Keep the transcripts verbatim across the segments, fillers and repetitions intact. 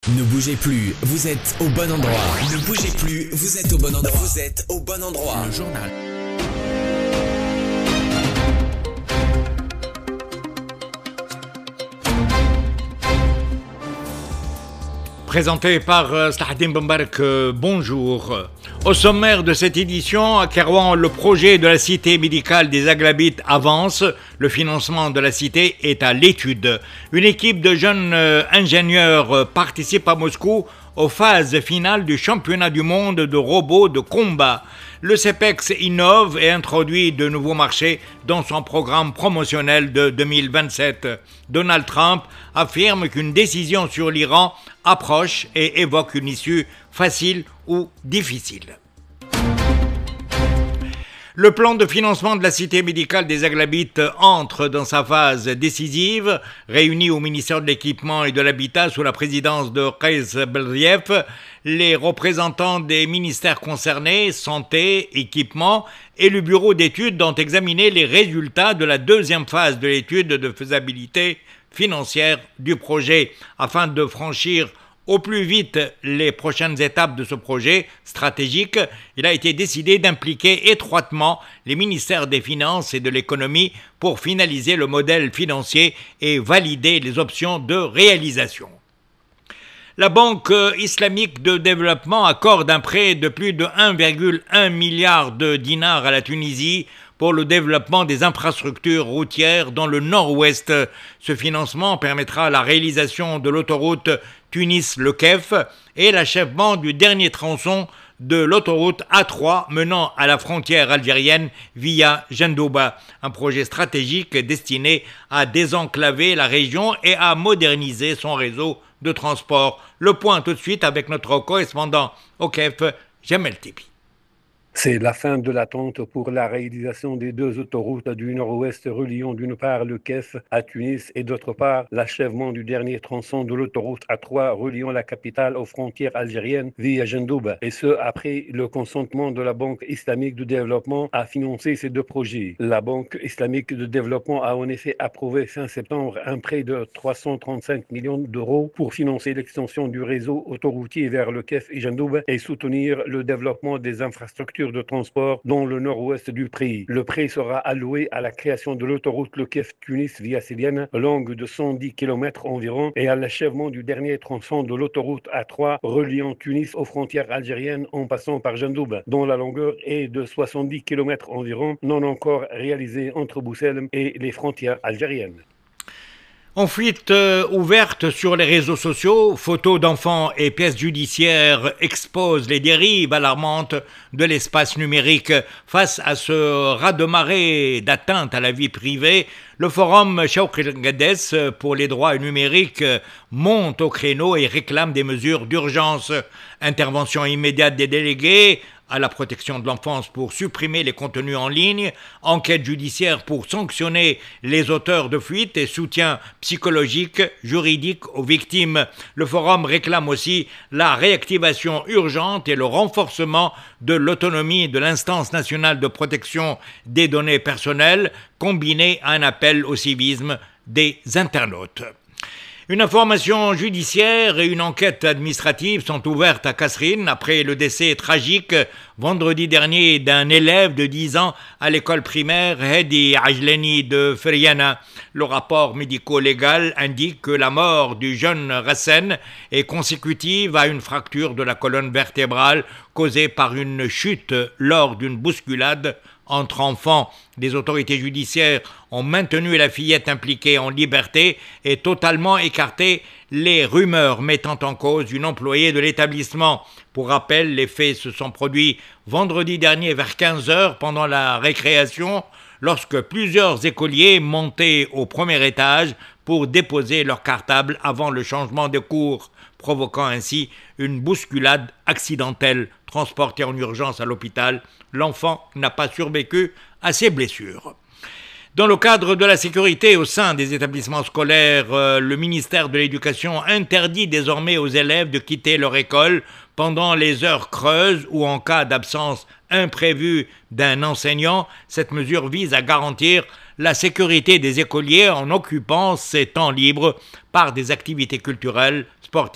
Ne bougez plus, vous êtes au bon endroit. Ne bougez plus, vous êtes au bon endroit. Vous êtes au bon endroit. Le journal. Présenté par euh, Slahaddin Bambark, euh, bonjour. Au sommaire de cette édition, à Kairouan, le projet de la cité médicale des Aglabites avance. Le financement de la cité est à l'étude. Une équipe de jeunes euh, ingénieurs euh, participe à Moscou aux phases finales du championnat du monde de robots de combat. Le CEPEX innove et introduit de nouveaux marchés dans son programme promotionnel de deux mille vingt-sept. Donald Trump affirme qu'une décision sur l'Iran approche et évoque une issue facile ou difficile. Le plan de financement de la cité médicale des Aglabites entre dans sa phase décisive. Réunis au ministère de l'Équipement et de l'Habitat sous la présidence de Qays Belrief, les représentants des ministères concernés, santé, équipement et le bureau d'études ont examiné les résultats de la deuxième phase de l'étude de faisabilité financière du projet afin de franchir au plus vite les prochaines étapes de ce projet stratégique. Il a été décidé d'impliquer étroitement les ministères des Finances et de l'Économie pour finaliser le modèle financier et valider les options de réalisation. La Banque islamique de développement accorde un prêt de plus de un virgule un milliard de dinars à la Tunisie pour le développement des infrastructures routières dans le nord-ouest. Ce financement permettra la réalisation de l'autoroute Tunis-Le Kef et l'achèvement du dernier tronçon de l'autoroute A trois menant à la frontière algérienne via Jendouba, un projet stratégique destiné à désenclaver la région et à moderniser son réseau de transport. Le point tout de suite avec notre correspondant au Kef, Jamel Tibi. C'est la fin de l'attente pour la réalisation des deux autoroutes du nord-ouest reliant d'une part le Kef à Tunis et d'autre part l'achèvement du dernier tronçon de l'autoroute A trois reliant la capitale aux frontières algériennes via Jendouba. Et ce, après le consentement de la Banque islamique de développement à financer ces deux projets. La Banque islamique de développement a en effet approuvé fin septembre un prêt de trois cent trente-cinq millions d'euros pour financer l'extension du réseau autoroutier vers le Kef et Jendouba et soutenir le développement des infrastructures de transport dans le nord-ouest du pays. Le prêt sera alloué à la création de l'autoroute Le Kef-Tunis via Séliane, longue de cent dix kilomètres environ, et à l'achèvement du dernier tronçon de l'autoroute A trois reliant Tunis aux frontières algériennes en passant par Jendouba, dont la longueur est de soixante-dix kilomètres environ, non encore réalisée entre Boussel et les frontières algériennes. En fuite euh, ouverte sur les réseaux sociaux, photos d'enfants et pièces judiciaires exposent les dérives alarmantes de l'espace numérique. Face à ce raz-de-marée d'atteinte à la vie privée, le forum Chawk el-Gades pour les droits numériques monte au créneau et réclame des mesures d'urgence. Intervention immédiate des délégués à la protection de l'enfance pour supprimer les contenus en ligne, enquête judiciaire pour sanctionner les auteurs de fuite et soutien psychologique, juridique aux victimes. Le forum réclame aussi la réactivation urgente et le renforcement de l'autonomie de l'instance nationale de protection des données personnelles, combiné à un appel au civisme des internautes. Une information judiciaire et une enquête administrative sont ouvertes à Kasserine après le décès tragique vendredi dernier d'un élève de dix ans à l'école primaire Hedi Ajleni de Feriana. Le rapport médico-légal indique que la mort du jeune Rassen est consécutive à une fracture de la colonne vertébrale causée par une chute lors d'une bousculade entre enfants. Les autorités judiciaires ont maintenu la fillette impliquée en liberté et totalement écarté les rumeurs mettant en cause une employée de l'établissement. Pour rappel, les faits se sont produits vendredi dernier vers quinze heures pendant la récréation, lorsque plusieurs écoliers montaient au premier étage pour déposer leur cartable avant le changement de cours, provoquant ainsi une bousculade accidentelle. Transporté en urgence à l'hôpital, l'enfant n'a pas survécu à ses blessures. Dans le cadre de la sécurité au sein des établissements scolaires, euh, le ministère de l'Éducation interdit désormais aux élèves de quitter leur école pendant les heures creuses ou en cas d'absence imprévue d'un enseignant. Cette mesure vise à garantir la sécurité des écoliers en occupant ces temps libres par des activités culturelles, sportives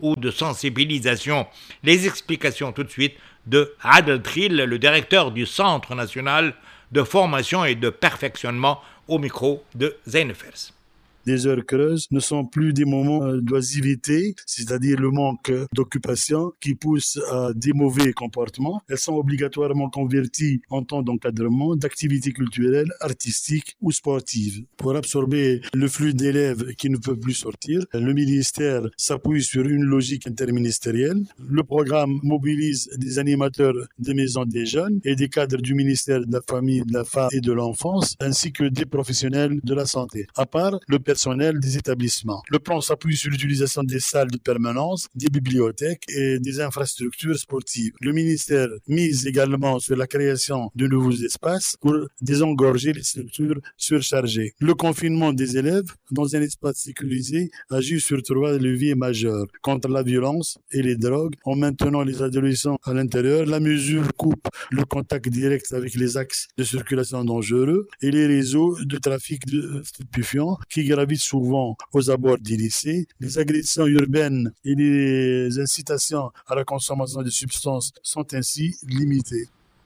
ou de sensibilisation. Les explications tout de suite de Adel Trill, le directeur du Centre national de formation et de perfectionnement, au micro de Zain Fers. Des heures creuses ne sont plus des moments d'oisiveté, c'est-à-dire le manque d'occupation qui pousse à des mauvais comportements. Elles sont obligatoirement converties en temps d'encadrement, d'activités culturelles, artistiques ou sportives. Pour absorber le flux d'élèves qui ne peuvent plus sortir, le ministère s'appuie sur une logique interministérielle. Le programme mobilise des animateurs des maisons des jeunes et des cadres du ministère de la Famille, de la Femme et de l'Enfance, ainsi que des professionnels de la santé. À part le personnel des établissements. Le plan s'appuie sur l'utilisation des salles de permanence, des bibliothèques et des infrastructures sportives. Le ministère mise également sur la création de nouveaux espaces pour désengorger les structures surchargées. Le confinement des élèves dans un espace sécurisé agit sur trois leviers majeurs contre la violence et les drogues. En maintenant les adolescents à l'intérieur, la mesure coupe le contact direct avec les axes de circulation dangereux et les réseaux de trafic de stupéfiants qui gravitent souvent aux abords des lycées. Les agressions urbaines et les incitations à la consommation de substances sont ainsi limitées.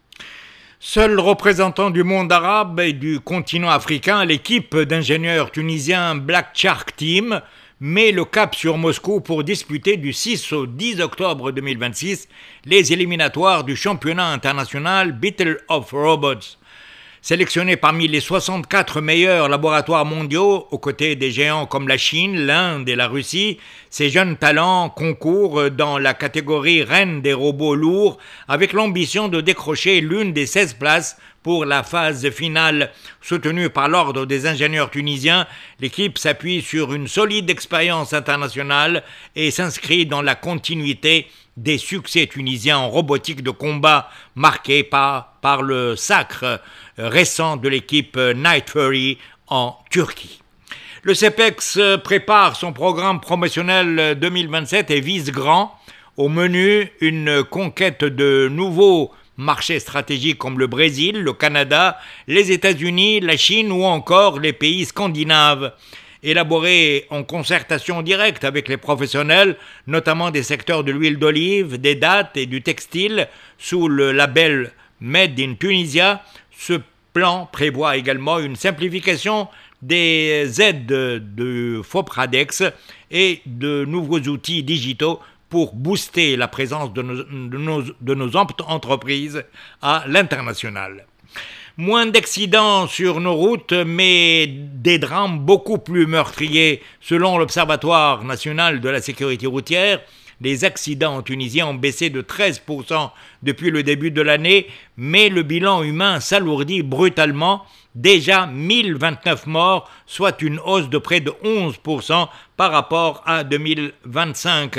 Seul représentant du monde arabe et du continent africain, l'équipe d'ingénieurs tunisiens Black Shark Team met le cap sur Moscou pour disputer du six au dix octobre deux mille vingt-six les éliminatoires du championnat international Battle of Robots. Sélectionnés parmi les soixante-quatre meilleurs laboratoires mondiaux, aux côtés des géants comme la Chine, l'Inde et la Russie, ces jeunes talents concourent dans la catégorie reine des robots lourds avec l'ambition de décrocher l'une des seize places pour la phase finale. Soutenue par l'Ordre des ingénieurs tunisiens, l'équipe s'appuie sur une solide expérience internationale et s'inscrit dans la continuité des succès tunisiens en robotique de combat marqués par, par le sacre récent de l'équipe Night Fury en Turquie. Le CEPEX prépare son programme promotionnel deux mille vingt-sept et vise grand. Au menu, une conquête de nouveaux marchés stratégiques comme le Brésil, le Canada, les États-Unis, la Chine ou encore les pays scandinaves. Élaboré en concertation directe avec les professionnels, notamment des secteurs de l'huile d'olive, des dattes et du textile, sous le label Made in Tunisia, ce plan prévoit également une simplification des aides de FOPRADEX et de nouveaux outils digitaux pour booster la présence de nos, de nos, de nos entreprises à l'international. Moins d'accidents sur nos routes, mais des drames beaucoup plus meurtriers. Selon l'Observatoire national de la sécurité routière, les accidents en Tunisie ont baissé de treize pour cent depuis le début de l'année, mais le bilan humain s'alourdit brutalement. Déjà mille vingt-neuf morts, soit une hausse de près de onze pour cent par rapport à deux mille vingt-cinq.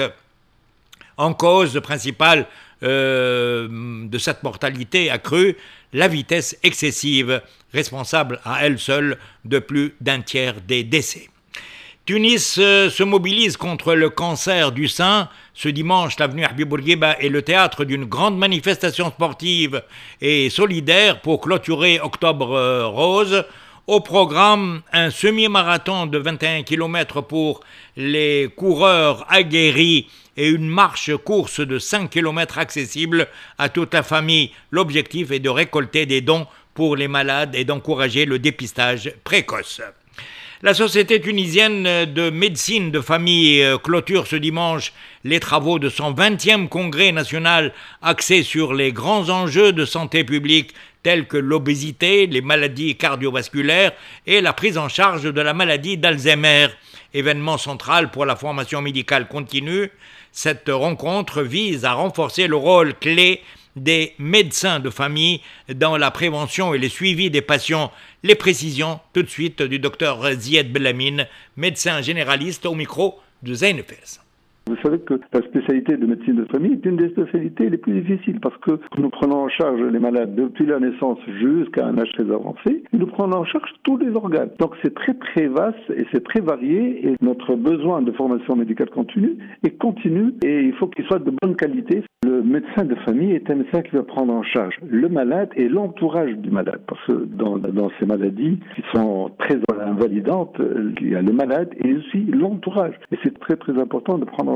En cause principale euh, de cette mortalité accrue, la vitesse excessive, responsable à elle seule de plus d'un tiers des décès. Tunis euh, se mobilise contre le cancer du sein. Ce dimanche, l'avenue Habib Bourguiba est le théâtre d'une grande manifestation sportive et solidaire pour clôturer Octobre euh, Rose. Au programme, un semi-marathon de vingt et un kilomètres pour les coureurs aguerris et une marche-course de cinq kilomètres accessible à toute la famille. L'objectif est de récolter des dons pour les malades et d'encourager le dépistage précoce. La Société tunisienne de médecine de famille clôture ce dimanche les travaux de son vingtième congrès national axé sur les grands enjeux de santé publique tels que l'obésité, les maladies cardiovasculaires et la prise en charge de la maladie d'Alzheimer. Événement central pour la formation médicale continue, cette rencontre vise à renforcer le rôle clé des médecins de famille dans la prévention et le suivi des patients. Les précisions tout de suite du docteur Zied Bellamine, médecin généraliste au micro de Zain Fers. Vous savez que la spécialité de médecine de famille est une des spécialités les plus difficiles parce que nous prenons en charge les malades depuis la naissance jusqu'à un âge très avancé et nous prenons en charge tous les organes. Donc c'est très très vaste et c'est très varié et notre besoin de formation médicale continue est continu et il faut qu'il soit de bonne qualité. Le médecin de famille est un médecin qui va prendre en charge le malade et l'entourage du malade parce que dans, dans ces maladies qui sont très invalidantes, il y a le malade et aussi l'entourage. Et c'est très très important de prendre en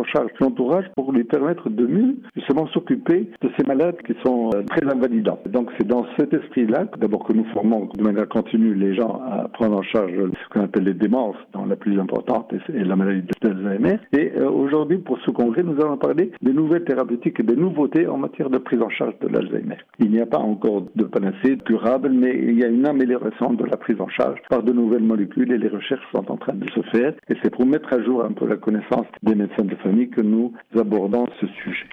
en charge l'entourage pour lui permettre de mieux justement s'occuper de ces malades qui sont euh, très invalidants. Donc c'est dans cet esprit-là que d'abord que nous formons de manière continue les gens à prendre en charge ce qu'on appelle les démences, dont la plus importante est la maladie d'Alzheimer. Et euh, aujourd'hui, pour ce congrès, nous allons parler des nouvelles thérapeutiques et des nouveautés en matière de prise en charge de l'Alzheimer. Il n'y a pas encore de panacée durable, mais il y a une amélioration de la prise en charge par de nouvelles molécules et les recherches sont en train de se faire. Et c'est pour mettre à jour un peu la connaissance des médecins de famille que nous abordons ce sujet.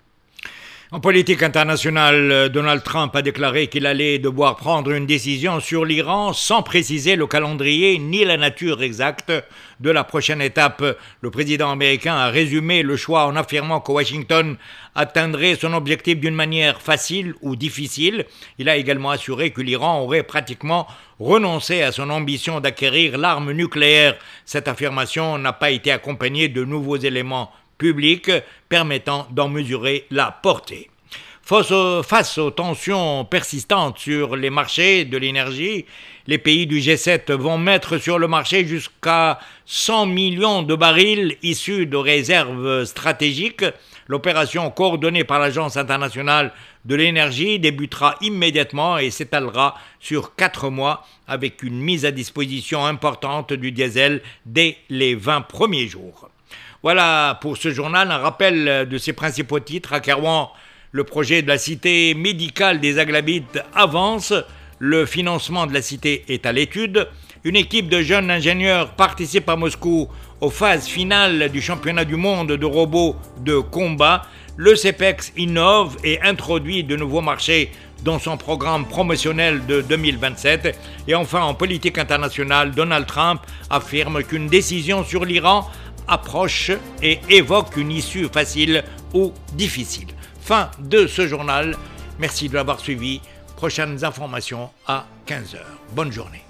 En politique internationale, Donald Trump a déclaré qu'il allait devoir prendre une décision sur l'Iran sans préciser le calendrier ni la nature exacte de la prochaine étape. Le président américain a résumé le choix en affirmant que Washington atteindrait son objectif d'une manière facile ou difficile. Il a également assuré que l'Iran aurait pratiquement renoncé à son ambition d'acquérir l'arme nucléaire. Cette affirmation n'a pas été accompagnée de nouveaux éléments public permettant d'en mesurer la portée. Face aux, face aux tensions persistantes sur les marchés de l'énergie, les pays du G sept vont mettre sur le marché jusqu'à cent millions de barils issus de réserves stratégiques. L'opération coordonnée par l'Agence internationale de l'énergie débutera immédiatement et s'étalera sur quatre mois avec une mise à disposition importante du diesel dès les vingt premiers jours. Voilà pour ce journal, un rappel de ses principaux titres. À Kairouan, le projet de la cité médicale des Aghlabites avance. Le financement de la cité est à l'étude. Une équipe de jeunes ingénieurs participe à Moscou aux phases finales du championnat du monde de robots de combat. Le CEPEX innove et introduit de nouveaux marchés dans son programme promotionnel de deux mille vingt-sept. Et enfin, en politique internationale, Donald Trump affirme qu'une décision sur l'Iran approche et évoque une issue facile ou difficile. Fin de ce journal. Merci de l'avoir suivi. Prochaines informations à quinze heures. Bonne journée.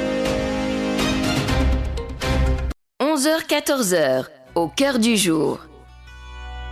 onze heures quatorze heures, au cœur du jour.